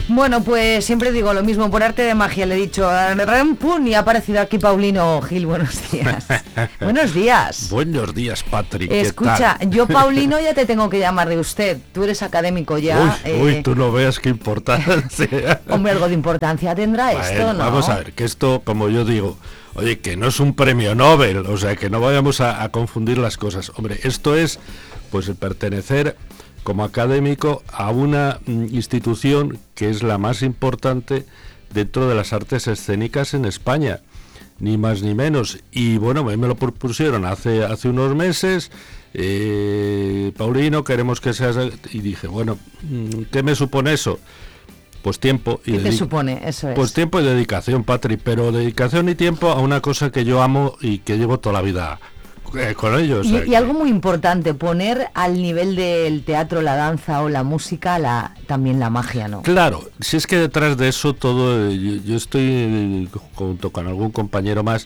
Bueno, pues siempre digo lo mismo, por arte de magia le he dicho pum, y ha aparecido aquí Paulino Gil. Buenos días. Buenos días. Buenos días, Patrick. Escucha, ¿qué tal? yo Paulino ya te tengo que llamar de usted. Tú eres académico ya. Uy, tú no veas qué importancia. Hombre, algo de importancia tendrá esto, ¿no? Vamos a ver, que esto, como yo digo, oye, que no es un premio Nobel, o sea, que no vayamos a confundir las cosas. Hombre, esto es, pues, el pertenecer como académico a una institución que es la más importante dentro de las artes escénicas en España, ni más ni menos. Y bueno, me lo propusieron hace unos meses, Paulino, queremos que seas... Y dije, bueno, ¿qué me supone eso? Pues tiempo y ¿qué te supone? Eso es. Pues tiempo y dedicación, Patrick, pero dedicación y tiempo a una cosa que yo amo y que llevo toda la vida con ellos. Y algo muy importante, poner al nivel del teatro, la danza o la música, también la magia, ¿no? Claro, si es que detrás de eso todo, yo estoy junto con algún compañero más,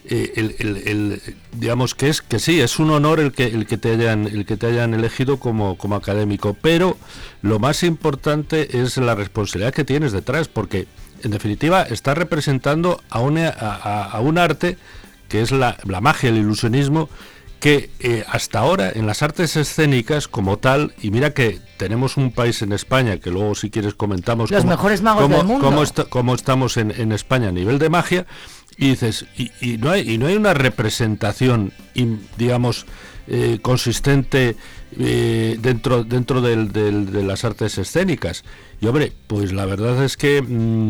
digamos que sí, es un honor el que te hayan elegido como académico, pero lo más importante es la responsabilidad que tienes detrás, porque en definitiva estás representando a un arte que es la magia, el ilusionismo, que hasta ahora en las artes escénicas como tal, y mira que tenemos un país en España, que luego si quieres comentamos los mejores magos del mundo, cómo estamos en España a nivel de magia, y dices, y no hay una representación, digamos, consistente dentro de las artes escénicas. Y hombre, pues la verdad es que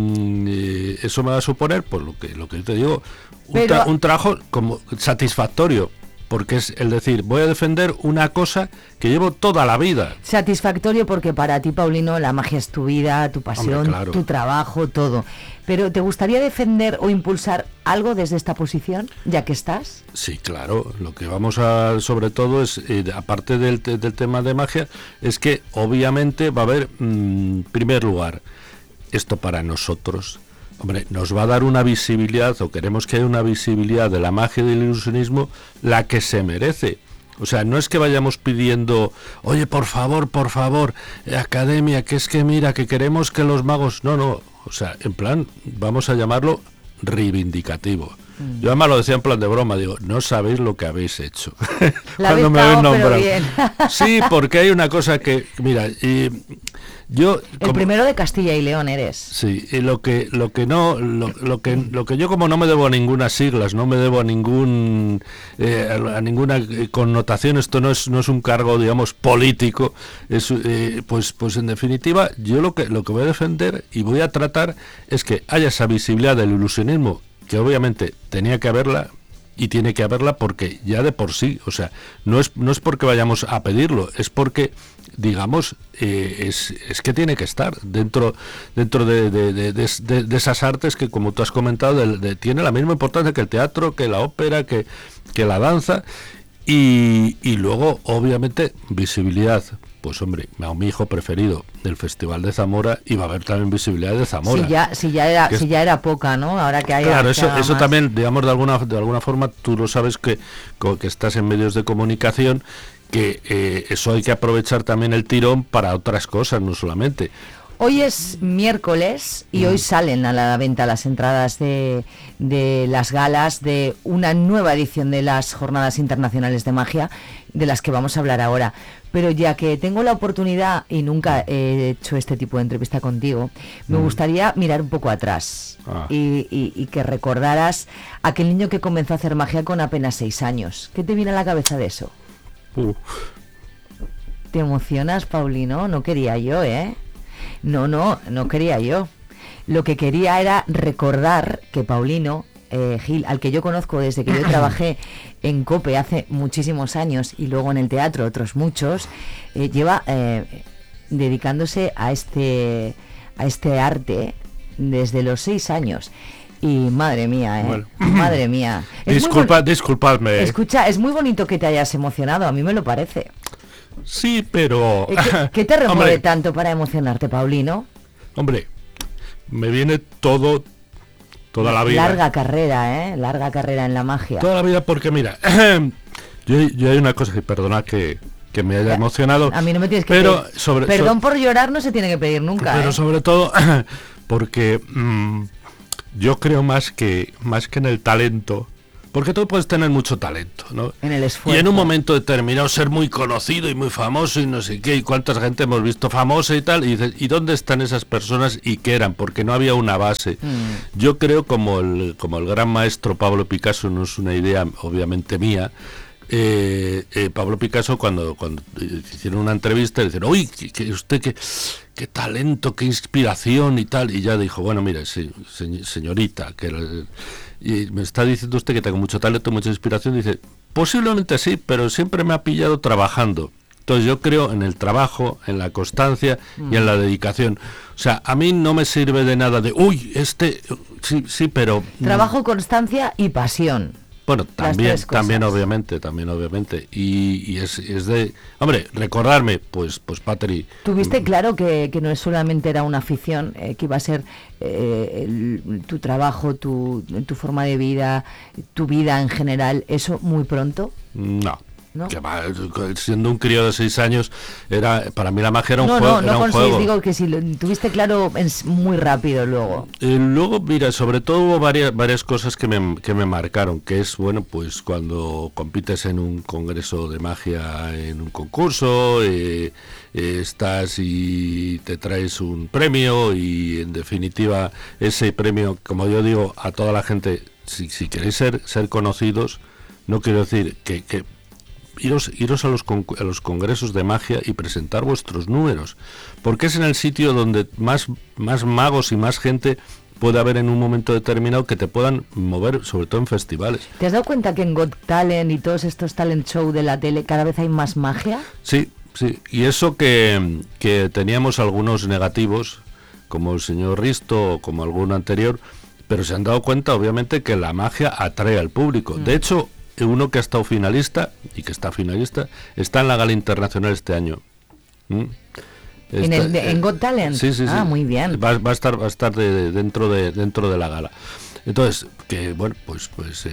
eso me va a suponer, pues lo que yo te digo, un trabajo como satisfactorio, porque es el decir, voy a defender una cosa que llevo toda la vida. Satisfactorio porque para ti, Paulino, la magia es tu vida, tu pasión, hombre, claro, tu trabajo, todo. Pero ¿te gustaría defender o impulsar algo desde esta posición, ya que estás? Sí, claro. Lo que vamos a, sobre todo, es, aparte del tema de magia, es que obviamente va a haber, en primer lugar, esto para nosotros. Hombre, nos va a dar una visibilidad, o queremos que haya una visibilidad de la magia y del ilusionismo, la que se merece. O sea, no es que vayamos pidiendo, oye, por favor, academia, que es que mira, que queremos que los magos... No, o sea, en plan, vamos a llamarlo reivindicativo. Yo además lo decía en plan de broma, digo, no sabéis lo que habéis hecho. Cuando me habéis nombrado. Sí, porque hay una cosa que, mira, yo... El primero de Castilla y León eres. Sí, y lo que yo, como no me debo a ninguna siglas, no me debo a ninguna connotación, esto no es un cargo, digamos, político, es, pues en definitiva, yo lo que voy a defender y voy a tratar es que haya esa visibilidad del ilusionismo, que obviamente tenía que haberla y tiene que haberla porque ya de por sí, o sea, no es porque vayamos a pedirlo, es porque, digamos, es que tiene que estar dentro de esas artes que, como tú has comentado, tiene la misma importancia que el teatro, que la ópera, que la danza, y luego, obviamente, visibilidad. Pues hombre, a mi hijo preferido del Festival de Zamora, y va a haber también visibilidad de Zamora. Si ya era poca, ¿no? Ahora que hay... Claro, eso también, digamos, de alguna forma, tú lo sabes que estás en medios de comunicación, que eso hay que aprovechar también el tirón para otras cosas, no solamente. Hoy es miércoles y hoy salen a la venta las entradas de las galas de una nueva edición de las Jornadas Internacionales de Magia, de las que vamos a hablar ahora. Pero ya que tengo la oportunidad, y nunca he hecho este tipo de entrevista contigo, me gustaría mirar un poco atrás y que recordaras a aquel niño que comenzó a hacer magia con apenas 6 años. ¿Qué te viene a la cabeza de eso? ¿Te emocionas, Paulino? No quería yo, ¿eh? No quería yo. Lo que quería era recordar que Paulino Gil, al que yo conozco desde que yo trabajé en COPE hace muchísimos años y luego en el teatro otros muchos, lleva dedicándose a este arte desde los 6 años. Y madre mía, bueno. Madre mía. Disculpadme. Escucha, es muy bonito que te hayas emocionado, a mí me lo parece. Sí, pero... ¿Qué te remueve tanto para emocionarte, Paulino? Hombre, me viene toda la vida. Larga carrera en la magia. Toda la vida, porque mira, yo hay una cosa que, perdona que que me haya emocionado. A mí no me tienes que pero pedir. Perdón por llorar no se tiene que pedir nunca. Pero sobre todo porque yo creo más que en el talento. Porque tú puedes tener mucho talento, ¿no? En el esfuerzo. Y en un momento determinado ser muy conocido y muy famoso y no sé qué, y cuánta gente hemos visto famosa y tal, y dices, ¿y dónde están esas personas y qué eran? Porque no había una base. Yo creo, como el gran maestro Pablo Picasso, no es una idea obviamente mía, Pablo Picasso cuando hicieron una entrevista le dijeron, uy, que usted qué talento, qué inspiración y tal, y ya dijo, bueno, mire, sí, señorita, y me está diciendo usted que tengo mucho talento, mucha inspiración. Dice, posiblemente sí, pero siempre me ha pillado trabajando. Entonces yo creo en el trabajo, en la constancia y en la dedicación. O sea, a mí no me sirve de nada de, uy, sí, pero... Trabajo, constancia y pasión. Bueno, también obviamente. Y es de... Hombre, recordarme, pues Patri... Tuviste claro que no solamente era una afición, que iba a ser tu trabajo, tu forma de vida, tu vida en general, ¿eso muy pronto? No. ¿No? Que siendo un crío de 6 años, para mí la magia era un juego. No con 6, digo que si lo tuviste claro muy rápido luego. Luego, mira, sobre todo hubo varias cosas que me marcaron, que es, bueno, pues cuando compites en un congreso de magia, en un concurso, estás y te traes un premio y en definitiva ese premio, como yo digo a toda la gente, si queréis ser conocidos, no quiero decir que iros a los congresos de magia y presentar vuestros números, porque es en el sitio donde más magos y más gente puede haber en un momento determinado que te puedan mover, sobre todo en festivales. ¿Te has dado cuenta que en Got Talent y todos estos talent show de la tele cada vez hay más magia? Sí, y eso que teníamos algunos negativos, como el señor Risto o como alguno anterior, pero se han dado cuenta obviamente que la magia atrae al público. De hecho, uno que ha estado finalista y que está finalista está en la gala internacional este año. ¿En Got Talent? Sí. Muy bien. Va a estar dentro de la gala. Entonces, que bueno, pues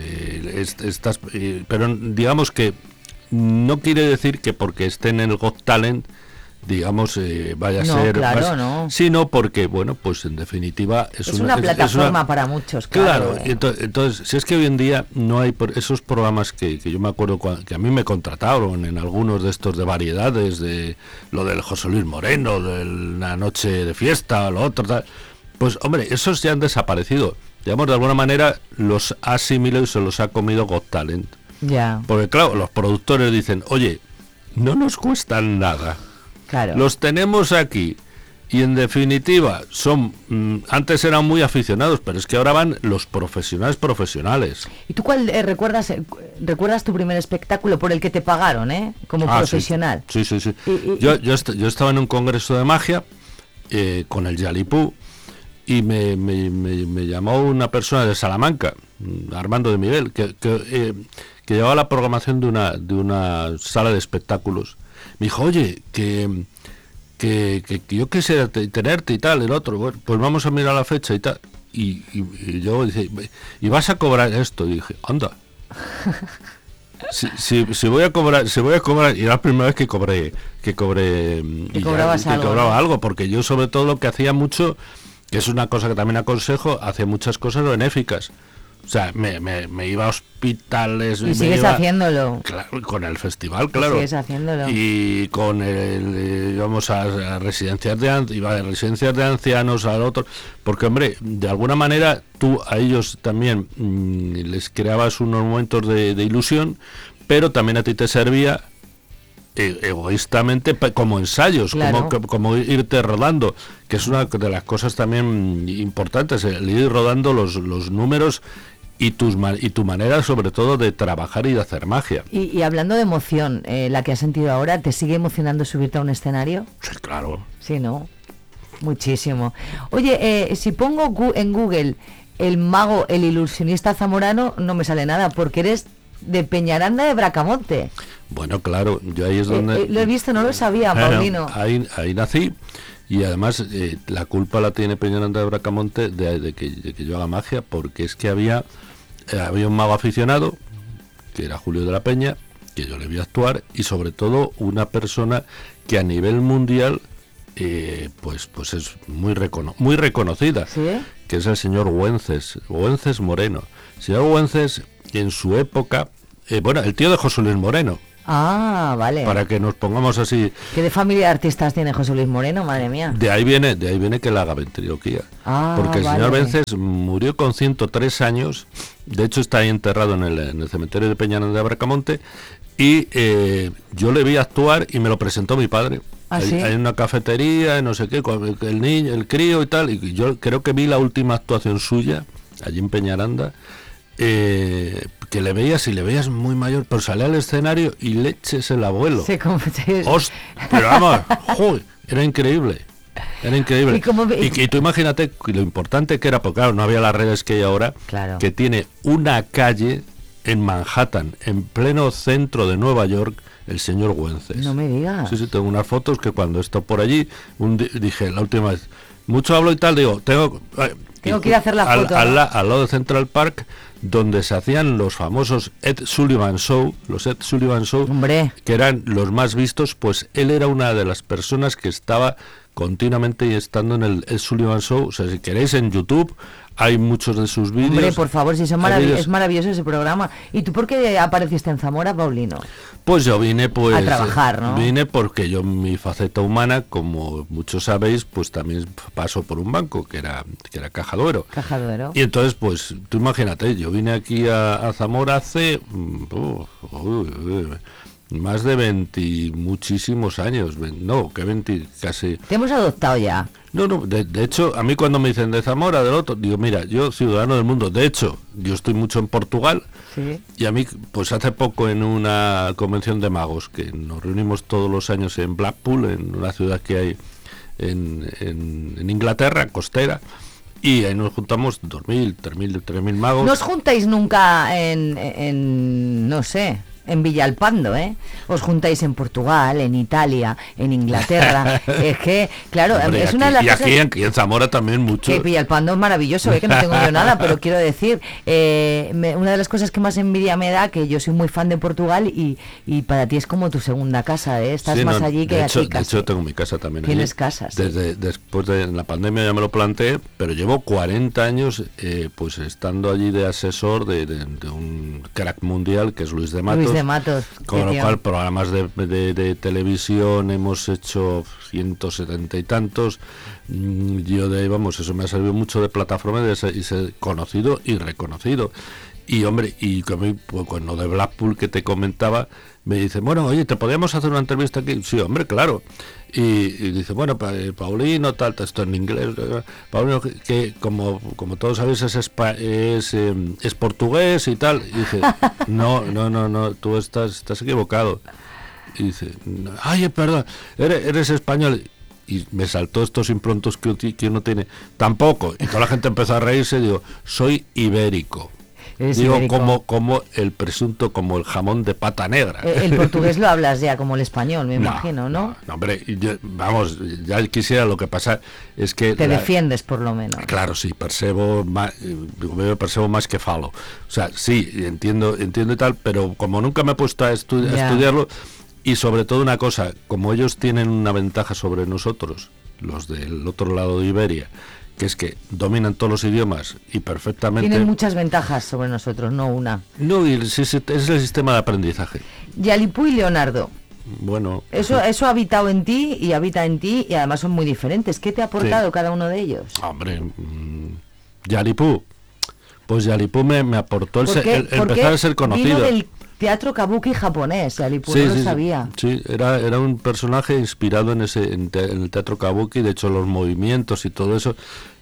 pero digamos que no quiere decir que porque estén en el Got Talent, digamos, vaya a ser claro, más, sino porque, bueno, pues en definitiva es una plataforma para muchos, claro. Entonces, si es que hoy en día no hay esos programas que yo me acuerdo que a mí me contrataron en algunos de estos de variedades, de lo del José Luis Moreno, de la noche de fiesta, lo otro, tal, pues hombre, esos ya han desaparecido. Digamos, de alguna manera los ha asimilado y se los ha comido Got Talent. Ya. Porque claro, los productores dicen, oye, no nos cuestan nada. Claro. Los tenemos aquí y en definitiva son antes eran muy aficionados, pero es que ahora van los profesionales. ¿Y tú cuál recuerdas tu primer espectáculo por el que te pagaron, como profesional? Sí. Yo estaba en un congreso de magia con el Yalipú y me llamó una persona de Salamanca, Armando de Miguel, que llevaba la programación de una sala de espectáculos. Me dijo, oye, que yo quisiera tenerte y tal, el otro, bueno, pues vamos a mirar la fecha y tal. Y yo dije, ¿y vas a cobrar esto? Y dije, anda. Si voy a cobrar, y era la primera vez que cobré cobraba algo, porque yo sobre todo lo que hacía mucho, que es una cosa que también aconsejo, hacía muchas cosas benéficas. O sea, me iba a hospitales... Y sigues haciéndolo. Claro, con el festival, claro. Sigues haciéndolo. Y con íbamos a residencias de ancianos, al otro... Porque, hombre, de alguna manera tú a ellos también les creabas unos momentos de ilusión, pero también a ti te servía egoístamente como ensayos, claro. como irte rodando, que es una de las cosas también importantes, el ir rodando los números y tu manera sobre todo de trabajar y de hacer magia. Y hablando de emoción, la que has sentido ahora, ¿te sigue emocionando subirte a un escenario? Sí, claro. Sí, ¿no? Muchísimo. Oye, si pongo en Google el mago, el ilusionista zamorano, no me sale nada, porque eres de Peñaranda de Bracamonte. Bueno, claro, yo ahí es donde... lo he visto, no lo sabía, Paulino. Ahí nací. Y además la culpa la tiene Peñaranda de Bracamonte de que yo haga magia, porque es que había un mago aficionado, que era Julio de la Peña, que yo le vi actuar, y sobre todo una persona que a nivel mundial pues es muy reconocida, ¿Sí? que es el señor Güences Moreno. El señor Güences, en su época, bueno, el tío de José Luis Moreno, Ah, vale. para que nos pongamos así. ¿Qué de familia de artistas tiene José Luis Moreno? Madre mía. De ahí viene que le haga ventriloquía. Ah, porque el vale. señor Vences murió con 103 años, de hecho está ahí enterrado en el cementerio de Peñaranda de Bracamonte, y yo le vi actuar y me lo presentó mi padre. ¿Ah, sí? Hay una cafetería, no sé qué, con el niño, el crío y tal, y yo creo que vi la última actuación suya, allí en Peñaranda, que le veías muy mayor, pero salía al escenario y leches el abuelo. Pero vamos, ¡joder! Era increíble. Y tú imagínate lo importante que era, porque claro, no había las redes que hay ahora, claro, que tiene una calle en Manhattan, en pleno centro de Nueva York, el señor Güences. No me digas. Sí, tengo unas fotos que cuando estoy por allí, dije la última vez, mucho hablo y tal, digo, tengo que ir a hacer la foto. Al lado de Central Park, donde se hacían los famosos Ed Sullivan Show, Hombre, que eran los más vistos, pues él era una de las personas que estaba continuamente y estando en el Ed Sullivan Show. O sea, si queréis en YouTube hay muchos de sus vídeos. Hombre, por favor, si es maravilloso ese programa. ¿Y tú por qué apareciste en Zamora, Paulino? Pues yo vine a trabajar, ¿no? Vine porque yo, mi faceta humana, como muchos sabéis, pues también paso por un banco que era Caja Duero. Caja Duero. Y entonces, pues tú imagínate, yo vine aquí a Zamora hace más de 20 muchísimos años, no, que 20 casi. Te hemos adoptado ya. No, de hecho, a mí cuando me dicen de Zamora, del otro, digo, mira, yo ciudadano del mundo, de hecho, yo estoy mucho en Portugal, sí, y a mí, pues hace poco en una convención de magos, que nos reunimos todos los años en Blackpool, en una ciudad que hay en Inglaterra, costera, y ahí nos juntamos 2.000, 3.000 magos. ¿No os juntáis nunca en no sé, en Villalpando, ¿eh? Os juntáis en Portugal, en Italia, en Inglaterra. Es que, claro, hombre, es aquí, una de las y cosas... aquí en Zamora también mucho. Que Villalpando es maravilloso, que no tengo yo nada, pero quiero decir, una de las cosas que más envidia me da, que yo soy muy fan de Portugal y para ti es como tu segunda casa, ¿eh? Estás más allí que aquí casi. De hecho, tengo mi casa también. Tienes allí. casa, sí. Después de la pandemia ya me lo planteé, pero llevo 40 años pues estando allí de asesor de un crack mundial que es Luis de Matos. Con lo cual programas de televisión hemos hecho 170 y tantos. Yo eso me ha servido mucho de plataforma y ser conocido y reconocido. Y hombre, y pues, con lo de Blackpool que te comentaba, me dice, bueno, oye, ¿te podríamos hacer una entrevista aquí? Sí, hombre, claro. Y dice, bueno, Paulino, tal, esto en inglés. Paulino, que como todos sabéis es portugués y tal. Y dice, no, tú estás equivocado. Y dice, ay, perdón, eres español. Y me saltó estos improntos que uno tiene. Tampoco. Y toda la gente empezó a reírse. Digo, soy ibérico. Digo, como el presunto, como el jamón de pata negra. El portugués lo hablas ya como el español, me imagino, ¿no? No, hombre, vamos, ya quisiera, lo que pasa es que... Te defiendes, por lo menos. Claro, sí, percebo más que falo. O sea, sí, entiendo y tal, pero como nunca me he puesto a estudiarlo, y sobre todo una cosa, como ellos tienen una ventaja sobre nosotros, los del otro lado de Iberia, que es que dominan todos los idiomas y perfectamente... Tienen muchas ventajas sobre nosotros, no una. No, y es el sistema de aprendizaje. Yalipú y Leonardo. Bueno... Eso ha habitado en ti y habita en ti, y además son muy diferentes. ¿Qué te ha aportado cada uno de ellos? Hombre, Yalipú. Pues Yalipú me aportó el empezar a ser conocido. Vino del teatro kabuki japonés, Yalipú, no lo sabía. Sí, era un personaje inspirado en el teatro kabuki, de hecho los movimientos y todo eso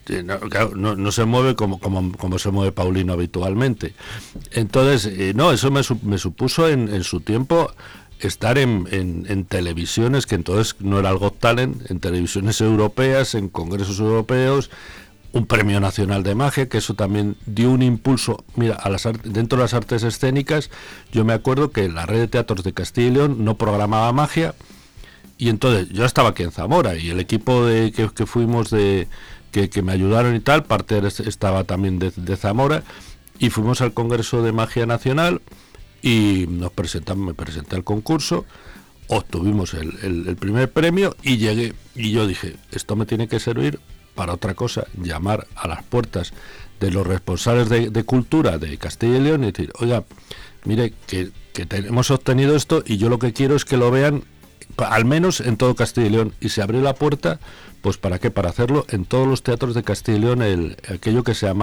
no se mueve como se mueve Paulino habitualmente. Entonces, eso me supuso en su tiempo estar en televisiones, que entonces no era el Got Talent, en televisiones europeas, en congresos europeos, un premio nacional de magia, que eso también dio un impulso. Mira, dentro de las artes escénicas, yo me acuerdo que la red de teatros de Castilla y León no programaba magia, y entonces yo estaba aquí en Zamora, y el equipo que fuimos que me ayudaron y tal, parte estaba también de Zamora, y fuimos al Congreso de Magia Nacional, y me presenté al concurso, obtuvimos el primer premio y llegué, y yo dije, esto me tiene que servir para otra cosa, llamar a las puertas de los responsables de cultura de Castilla y León y decir, oiga, mire, que hemos obtenido esto y yo lo que quiero es que lo vean al menos en todo Castilla y León. Y se abrió la puerta, pues ¿para qué? Para hacerlo en todos los teatros de Castilla y León, aquello que se llama